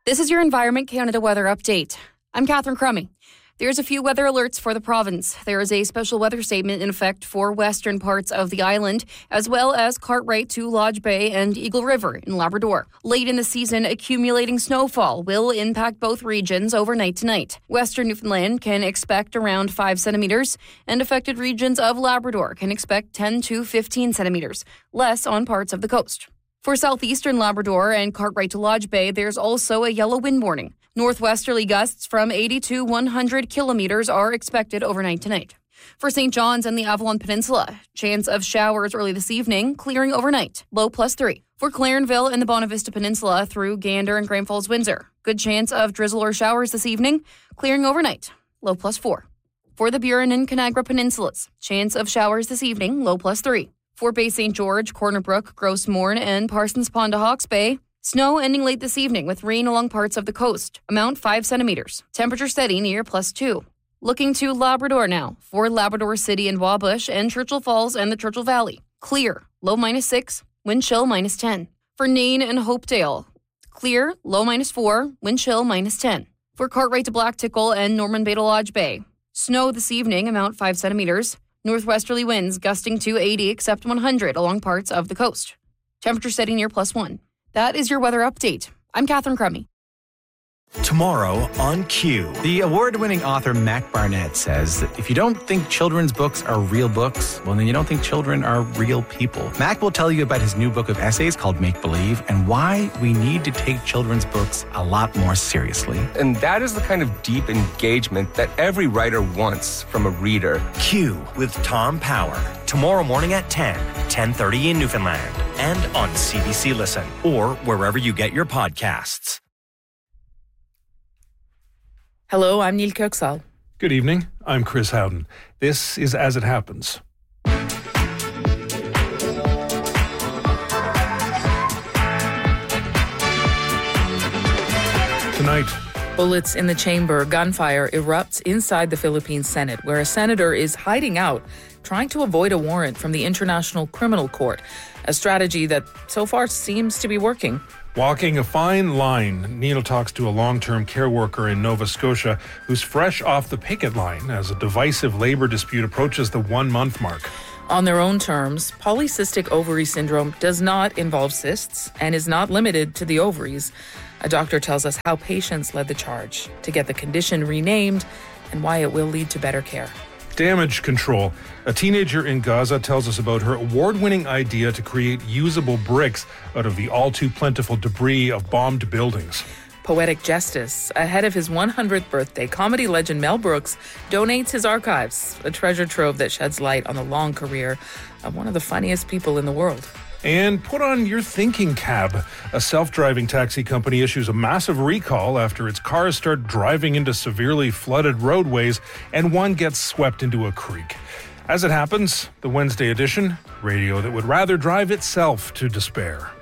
This is your Environment Canada weather update. I'm Catherine Crummy. There's a few weather alerts for the province. There is a special weather statement in effect for western parts of the island, as well as Cartwright to Lodge Bay and Eagle River in Labrador. Late in the season, accumulating snowfall will impact both regions overnight tonight. Western Newfoundland can expect around 5 centimeters, and affected regions of Labrador can expect 10 to 15 centimeters, less on parts of the coast. For southeastern Labrador and Cartwright to Lodge Bay, there's also a yellow wind warning. Northwesterly gusts from 80 to 100 kilometers are expected overnight tonight. For St. John's and the Avalon Peninsula, chance of showers early this evening, clearing overnight, low +3. For Clarenville and the Bonavista Peninsula through Gander and Grand Falls, Windsor, good chance of drizzle or showers this evening, clearing overnight, low +4. For the Burin and Conagra Peninsulas, chance of showers this evening, low +3. For Bay St. George, Corner Brook, Gross Mourne, and Parsons Pond to Hawke's Bay, snow ending late this evening with rain along parts of the coast. Amount 5 centimeters. Temperature steady near +2. Looking to Labrador now. For Labrador City and Wabush and Churchill Falls and the Churchill Valley. Clear, low -6, wind chill -10. For Nain and Hopedale, clear, low -4, wind chill -10. For Cartwright to Black Tickle and Norman Bay to Lodge Bay, snow this evening, amount 5 centimeters. Northwesterly winds gusting to 80 except 100 along parts of the coast. Temperature steady near +1. That is your weather update. I'm Catherine Crummy. Tomorrow on Q. The award-winning author Mac Barnett says that if you don't think children's books are real books, well, then you don't think children are real people. Mac will tell you about his new book of essays called Make Believe and why we need to take children's books a lot more seriously. And that is the kind of deep engagement that every writer wants from a reader. Q with Tom Power. Tomorrow morning at 10, 10:30 in Newfoundland. And on CBC Listen or wherever you get your podcasts. Hello, I'm Neil Kirksall. Good evening. I'm Chris Howden. This is As It Happens. Tonight, Bullets in the chamber, gunfire erupts inside the Philippine Senate, where a senator is hiding out, trying to avoid a warrant from the International Criminal Court, a strategy that so far seems to be working. walking a fine line, Neil talks to a long-term care worker in Nova Scotia who's fresh off the picket line as a divisive labor dispute approaches the 1-month mark. On their own terms, polycystic ovary syndrome does not involve cysts and is not limited to the ovaries. A doctor tells us how patients led the charge to get the condition renamed and why it will lead to better care. Damage control. A teenager in Gaza tells us about her award-winning idea to create usable bricks out of the all-too-plentiful debris of bombed buildings. Poetic justice. Ahead of his 100th birthday, comedy legend Mel Brooks donates his archives, a treasure trove that sheds light on the long career of one of the funniest people in the world. And put on your thinking cap. A self-driving taxi company issues a massive recall after its cars start driving into severely flooded roadways and one gets swept into a creek. As it happens, the Wednesday edition, radio that would rather drive itself to despair.